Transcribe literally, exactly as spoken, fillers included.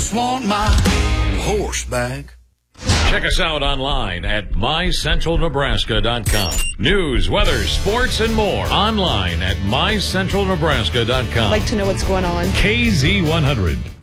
just want my horse back. Check us out online at my central nebraska dot com. News, weather, sports, and more online at my central nebraska dot com. I'd like to know what's going on. K Z one hundred.